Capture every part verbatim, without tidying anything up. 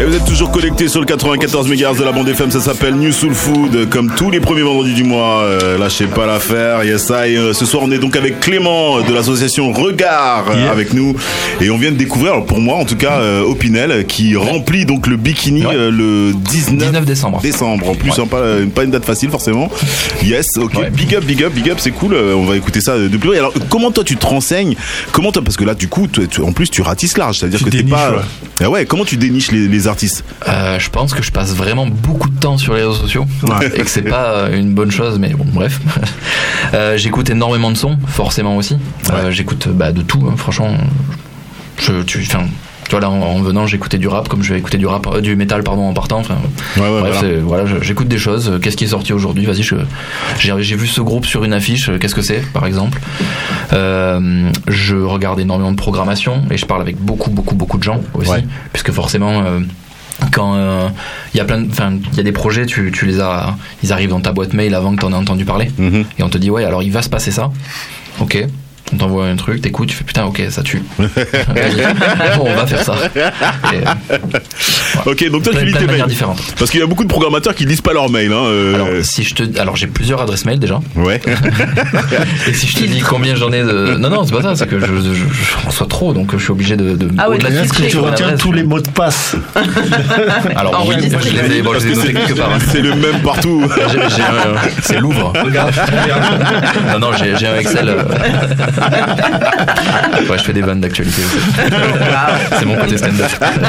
Et vous êtes toujours connectés sur le quatre-vingt-quatorze mégahertz de la bande F M, ça s'appelle New Soul Food, comme tous les premiers vendredis du mois. Euh, lâchez pas l'affaire, yes I. Euh, ce soir, on est donc avec Clément de l'association Regard yeah. avec nous, et on vient de découvrir, alors pour moi en tout cas, euh, Opinel qui remplit donc le bikini ouais. euh, le dix-neuf décembre. Décembre. En plus, ouais. hein, pas, pas une date facile forcément. Yes, ok. Ouais. Big up, big up, big up, c'est cool. Euh, on va écouter ça de plus près. Alors, comment toi tu te renseignes? Comment toi, parce que là, du coup, tu, tu, en plus, tu ratisses large, c'est-à-dire tu que t'es pas. Ouais. Ah ouais. Comment tu déniches les, les artistes? euh, Je pense que je passe vraiment beaucoup de temps sur les réseaux sociaux ouais. et que c'est pas une bonne chose, mais bon, bref. euh, j'écoute énormément de sons, forcément aussi. Ouais. Euh, j'écoute bah, de tout, hein, franchement. Je, tu, enfin, tu vois là, en, en venant, j'écoutais du rap, comme je vais écouter du rap, euh, du métal, pardon, en partant. Enfin, ouais, ouais, bref, voilà. voilà, j'écoute des choses. Qu'est-ce qui est sorti aujourd'hui? Vas-y, je, j'ai, j'ai vu ce groupe sur une affiche. Qu'est-ce que c'est, par exemple? Euh, je regarde énormément de programmation et je parle avec beaucoup, beaucoup, beaucoup de gens aussi, ouais. puisque forcément. Euh, quand il euh, y a plein enfin il y a des projets, tu tu les as, ils arrivent dans ta boîte mail avant que t'en aies entendu parler mm-hmm. et on te dit ouais, alors il va se passer ça, ok, on t'envoie un truc, t'écoutes, tu fais putain, ok, ça tue. Bon, on va faire ça. Et, euh, ok, donc toi plein, tu lis tes mails différentes. Parce qu'il y a beaucoup de programmateurs qui lisent pas leurs mails. Hein, euh... Alors si je te, alors j'ai plusieurs adresses mail déjà. Ouais. Et si je te dis combien j'en ai de, non non c'est pas ça, c'est que je, je, je, je reçois trop, donc je suis obligé de. de ah ouais. Est-ce que tu retiens tous les mots de passe? Alors oui, je les ai, bon, je les ai notés quelque part. C'est le même partout. J'ai, j'ai, euh, c'est Louvre. Regarde. Non non, j'ai, j'ai un Excel. Euh... Ouais, je fais des vannes d'actualité. C'est mon côté stand-up.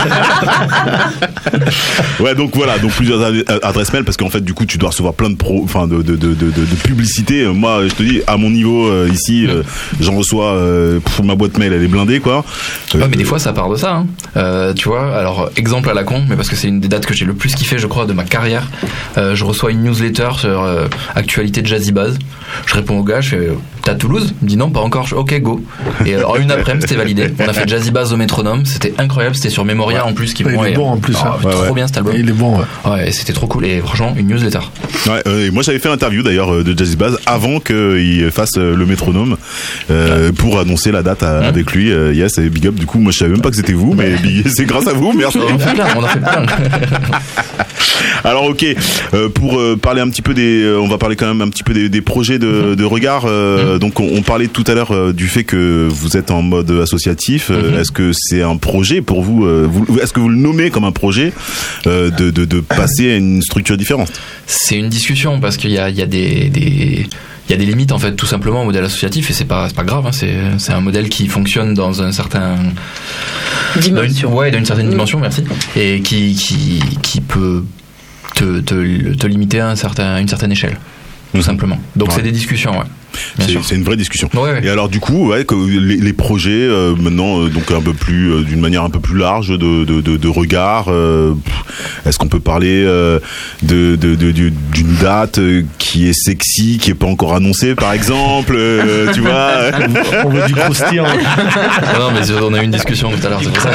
Ouais, donc voilà, donc plusieurs adresses mail, parce qu'en fait, du coup, tu dois recevoir plein de pro, enfin de de de de, de publicité. Moi, je te dis, à mon niveau euh, ici, euh, j'en reçois. Euh, pour ma boîte mail, elle est blindée, quoi. Euh, ouais, mais des fois, ça part de ça. Hein. Euh, tu vois, alors exemple à la con, mais parce que c'est une des dates que j'ai le plus kiffé, je crois, de ma carrière. Euh, je reçois une newsletter sur euh, actualité de Jazzy Bass. Je réponds au gars, je fais, t'es à Toulouse? Il me dit non, pas encore. Je, ok, go. Et alors une après-midi, c'était validé. On a fait Jazzy Bass au Métronome. C'était incroyable. C'était sur Memoria ouais. en plus. Qui ouais, il est bon en plus. Oh, hein. Trop ouais, ouais. bien cet album. Il est bon. Ouais. Ouais, c'était trop cool. Et franchement, une newsletter. Ouais. Euh, et moi, j'avais fait l'interview d'ailleurs de Jazzy Bass avant qu'il fasse le Métronome euh, ouais. pour annoncer la date à, mmh. avec lui. Euh, yes, et big up. Du coup, moi, je savais même pas que c'était vous, mais c'est grâce à vous. Merci. On en fait plein. On en fait plein. Alors ok, euh, pour euh, parler un petit peu des, euh, on va parler quand même un petit peu des, des projets de, de Regard. Euh, mmh. Donc on, on parlait tout à l'heure euh, du fait que vous êtes en mode associatif. Euh, mmh. Est-ce que c'est un projet pour vous, euh, vous est-ce que vous le nommez comme un projet euh, de, de, de passer à une structure différente? C'est une discussion parce qu'il y a, il y a des, des il y a des limites en fait, tout simplement au modèle associatif, et c'est pas c'est pas grave. Hein, c'est c'est un modèle qui fonctionne dans un certain dimension. Dans une, ouais, dans une certaine dimension, merci, et qui qui qui peut te te, te limiter à un certain une certaine échelle, tout mmh. simplement. Donc ouais. c'est des discussions, ouais. C'est, c'est une vraie discussion. Ouais, ouais. Et alors du coup, ouais, que les, les projets euh, maintenant, euh, donc un peu plus, euh, d'une manière un peu plus large de de de, de Regard. Euh, est-ce qu'on peut parler euh, de, de de d'une date qui est sexy, qui est pas encore annoncée, par exemple, euh, tu vois? On veut du croustillant. Non, mais on a eu une discussion tout à l'heure, c'est pour ça.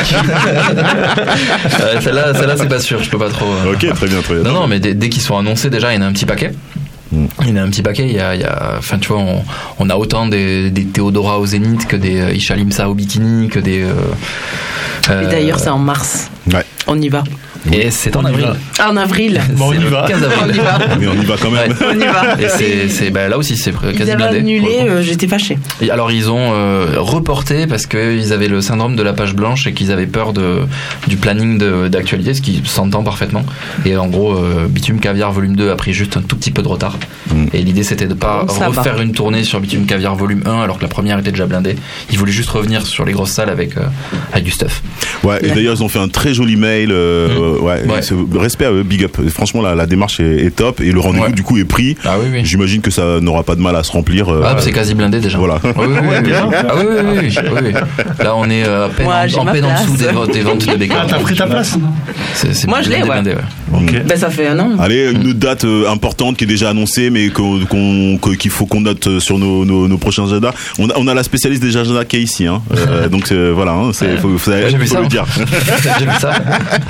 euh, celle-là, celle-là, c'est pas sûr, je peux pas trop. Euh, ok, très bien, très bien. Non, non, mais dès, dès qu'ils sont annoncés, déjà, il y en a un petit paquet. Il y en a un petit paquet, il y a, il y a, enfin tu vois, on, on a autant des, des Théodora au Zénith que des euh, Isha Limsa au bikini, que des. Euh, Et d'ailleurs, c'est en mars. Ouais. On y va. Et c'est en avril. Ah, en avril. Bon, on y va. quinze avril. On y va. Mais on y va quand même. Ouais. On y va. Et c'est, c'est bah, là aussi, c'est quasi ils avaient blindé. annulé, euh, j'étais fâchée. Et alors, ils ont euh, reporté parce qu'ils avaient le syndrome de la page blanche et qu'ils avaient peur de, du planning de, d'actualité, ce qui s'entend parfaitement. Et en gros, euh, Bitume Caviar Volume deux a pris juste un tout petit peu de retard. Mm. Et l'idée, c'était de pas Ça refaire va. une tournée sur Bitume Caviar Volume un alors que la première était déjà blindée. Ils voulaient juste revenir sur les grosses salles avec, euh, avec du stuff. Ouais, et d'ailleurs, ils ont fait un très joli mail. Euh, mm. Ouais, ouais. Respect à eux, big up. Franchement, la, la démarche est, est top et le rendez-vous ouais. du coup est pris. Ah oui, oui. J'imagine que ça n'aura pas de mal à se remplir. Euh, ah, c'est quasi blindé déjà. Voilà. Ah oui, oui, oui, oui. Ah oui, oui, oui, oui, oui. Là, on est à peine, Moi, en, en peine en dessous des, des ventes de Bécard. Ah, t'as pris ta place? c'est, c'est Moi, je l'ai, ouais. blindé, ouais. Okay. Ben, ça fait un an. Allez, une date euh, importante qui est déjà annoncée, mais qu'on, qu'on, qu'il faut qu'on note sur nos, nos, nos prochains agendas. On a, on a la spécialiste des agendas qui est ici, hein. Euh, donc euh, voilà, hein, c'est, faut, faut, ouais, faut, j'ai faut vu ça, le dire. J'ai vu ça.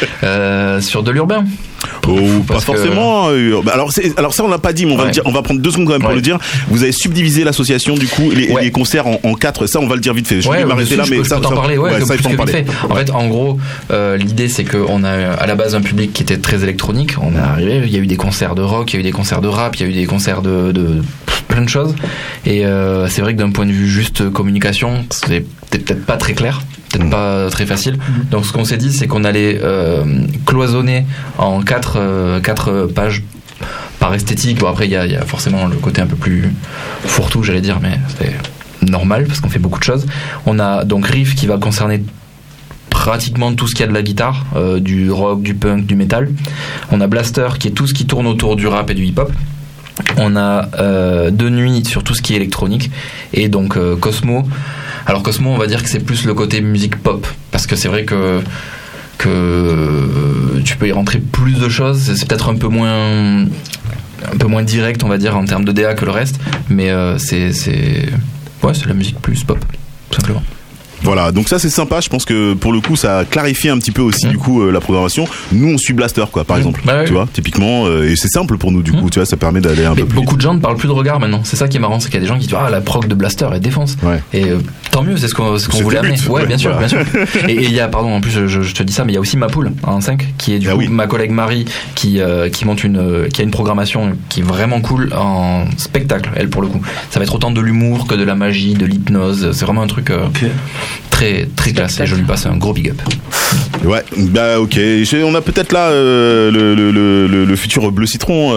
Euh, sur de l'urbain. Oh, pas Parce que- forcément. euh, bah, alors, c'est- alors ça, on l'a pas dit, mais on va Ouais. le dire. On va prendre deux secondes quand même pour Ouais. le dire. Vous avez subdivisé l'association du coup, les, Ouais. les concerts en, en quatre. Ça, on va le dire vite fait. Je Ouais, vais ouais, m'arrêter dessus, là, je mais peux, je ça, peux t'en ça- parler. Ouais, ouais, que- ça, il plus faut en que vite parler. fait. En fait, en gros, euh, l'idée c'est qu'on a à la base un public qui était très électronique. On est arrivé, il y a eu des concerts de rock, il y a eu des concerts de rap, il y a eu des concerts de, de plein de choses. Et euh, c'est vrai que d'un point de vue juste communication, c'est peut-être pas très clair, peut-être pas très facile. Donc ce qu'on s'est dit, c'est qu'on allait euh, cloisonner en quatre, euh, quatre pages par esthétique. Bon, après, il y a, il y a forcément le côté un peu plus fourre-tout, j'allais dire, mais c'est normal parce qu'on fait beaucoup de choses. On a donc Riff qui va concerner pratiquement tout ce qu'il y a de la guitare, euh, du rock, du punk, du metal. On a Blaster qui est tout ce qui tourne autour du rap et du hip-hop. On a euh, De Nuit sur tout ce qui est électronique. Et donc euh, Cosmo. Alors Cosmo, on va dire que c'est plus le côté musique pop. Parce que c'est vrai que que euh, tu peux y rentrer plus de choses. C'est peut-être un peu moins un peu moins direct, on va dire, en termes de D A que le reste. Mais euh, c'est c'est ouais, c'est la musique plus pop, tout simplement. Voilà, donc ça c'est sympa. Je pense que pour le coup, ça a clarifié un petit peu aussi Mmh. du coup euh, la programmation. Nous, on suit Blaster, quoi, par Mmh. exemple. Bah ouais. Tu vois, typiquement, euh, et c'est simple pour nous du coup. Mmh. Tu vois, ça permet d'aller un Mais peu plus. beaucoup vite. de gens ne parlent plus de regard maintenant. C'est ça qui est marrant, c'est qu'il y a des gens qui disent ah la prog de Blaster elle défonce. Ouais. Et euh, tant mieux, c'est ce qu'on ce qu'on C'était voulait le amener. but. Ouais, Ouais, bien sûr, voilà. bien sûr. Et et il y a pardon, en plus je, je- je te dis ça, mais il y a aussi Mapoule en cinq qui est du Ah coup oui. ma collègue Marie qui euh, qui monte une euh, qui a une programmation qui est vraiment cool en spectacle. Elle pour le coup, ça va être autant de l'humour que de la magie, de l'hypnose. C'est vraiment un truc euh, Ok. très très classe. Et je lui passe un gros big up. Ouais, bah ok. Je- On a peut-être là euh, le, le, le, le- le futur Bleu Citron,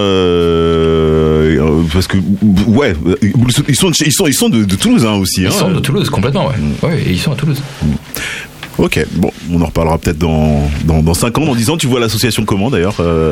euh, euh, parce que ouais, ils sont ils sont ils sont de, de Toulouse hein, aussi. Ils hein. sont de Toulouse complètement, ouais. Ouais, et ils sont à Toulouse. Ok, bon, on en reparlera peut-être dans dans dans cinq ans, dans dix ans. Tu vois l'association comment d'ailleurs euh...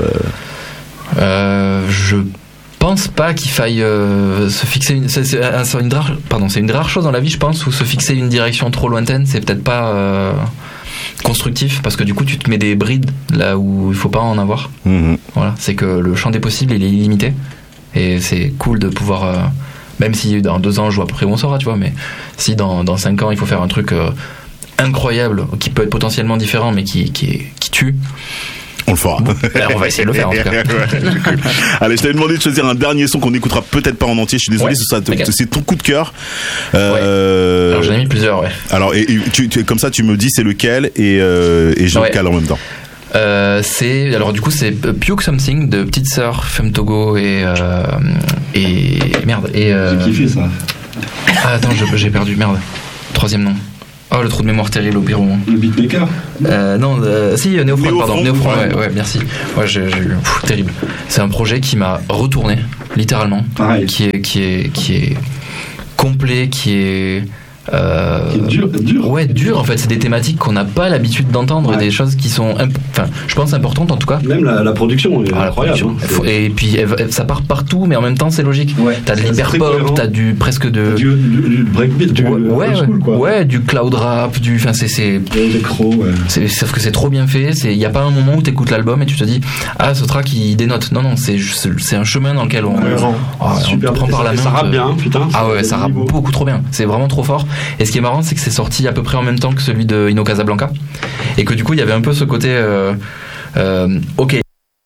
Euh, je pense pas qu'il faille euh, se fixer une, c'est, c'est, euh, c'est une rare, pardon, c'est une rare chose dans la vie, je pense, où se fixer une direction trop lointaine, c'est peut-être pas euh, constructif, parce que du coup, tu te mets des brides là où il faut pas en avoir. mhm. Voilà, c'est que le champ des possibles, il est illimité, et c'est cool de pouvoir, euh, même si dans deux ans, je vois à peu près où on sera, tu vois, mais si dans dans cinq ans, il faut faire un truc euh, incroyable, qui peut être potentiellement différent, mais qui qui, qui tue. On le fera. Ben, on va essayer de le faire en tout cas. Ouais, c'est cool. Allez, je t'avais demandé de choisir un dernier son qu'on n'écoutera peut-être pas en entier. Je suis désolé, Ouais, c'est ça, t'inquiète. c'est ton coup de cœur. Euh, Alors j'en ai mis plusieurs, ouais. alors, et, et tu, tu- comme ça, tu me dis c'est lequel et, euh, et je Ouais. le cale en même temps. Euh, c'est alors du coup c'est Puke Something de Petite Sœur, Femme Togo et euh, et merde et euh, J'ai kiffé ça. ah, attends je- j'ai perdu merde troisième nom. Oh le trou de mémoire terrible au pire moment. Le beatmaker. Euh, non euh, si Néofront Néofront, pardon Néofront ouais. ouais, ouais merci ouais j'ai j'ai eu pff, terrible. C'est un projet qui m'a retourné littéralement, Pareil. qui est qui est qui est complet, qui est euh, Qui est dur, dur. ouais dur en fait, c'est des thématiques qu'on n'a pas l'habitude d'entendre, Ouais. des choses qui sont imp- enfin je pense importantes en tout cas. Même la, la production est Ah, la incroyable. production. hein. Et puis elle- elle- ça part partout, mais en même temps c'est logique. Ouais. T'as de C'est très l'hyperpop, cohérent. t'as du presque de Du, du, du breakbeat, du ouais, ouais, old school, quoi. ouais, du cloud rap, du, enfin c'est c'est Des crocs, ouais. c'est- sauf que c'est trop bien fait. C'est il y a pas un moment où t'écoutes l'album et tu te dis ah ce track il dénote. Non non c'est juste- c'est un chemin dans lequel on, Cohérent. oh, on Super te prend par la Et main. ça rappe te- bien, putain. Ah ouais, c'est ça le rappe niveau. beaucoup trop bien. C'est vraiment trop fort. Et ce qui est marrant, c'est que c'est sorti à peu près en même temps que celui de Ino Casablanca. Et que du coup, il y avait un peu ce côté. Euh, euh, ok.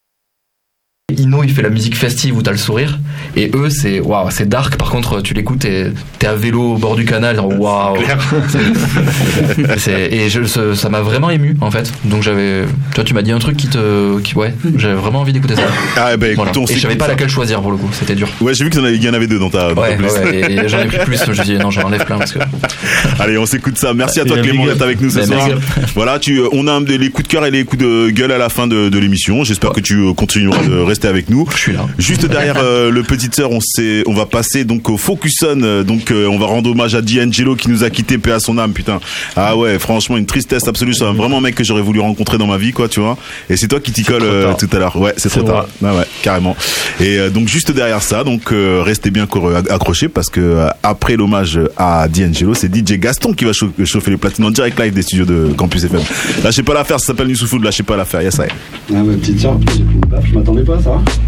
Ino, il fait la musique festive où t'as le sourire. Et eux, c'est waouh, c'est dark. Par contre, tu l'écoutes et t'es à vélo au bord du canal. genre, Waouh. C'est- c'est- Et je, ce- ça m'a vraiment ému en fait. Donc j'avais. Toi, tu m'as dit un truc qui te. Qui, ouais, j'avais vraiment envie d'écouter ça. Ah bah écoute, Voilà. on Et je savais s'écoute pas ça. laquelle choisir pour le coup. C'était dur. Ouais, j'ai vu qu'il y en avait- il y en avait deux dans ta, dans ta Ouais, ouais, playlist. ouais, et j'en ai pris plus. Je me suis dit non, j'en enlève plein parce que. Allez, on s'écoute ça. Merci à toi Et Clément big up. d'être avec nous ce Ben, soir. merci. Voilà, tu, on a un- les coups de cœur et les coups de gueule à la fin de, de l'émission. J'espère que tu euh, continueras de rester avec nous. Je suis là. Juste derrière euh, le Petite Sœur, on s'est, on va passer donc au Focus On. euh, Donc euh, on va rendre hommage à D'Angelo qui nous a quitté, paix à son âme, putain. Ah ouais, franchement une tristesse absolue. C'est vraiment un mec que j'aurais voulu rencontrer dans ma vie, quoi, tu vois. Et c'est toi qui t'y colle euh, tout à l'heure. Ouais, c'est trop C'est tard. Ah ouais, carrément. Et euh, donc juste derrière ça, donc euh, restez bien cor- accrochés parce que euh, après l'hommage à D'Angelo, c'est D J Gaston qui va chau- chauffer les platines en direct live des studios de Campus F M. Lâchez pas l'affaire, ça s'appelle New Soul Food, lâchez pas l'affaire. Yes, I. Ah ouais, petite sœur, j'ai pris une baffe, je m'attendais pas à ça.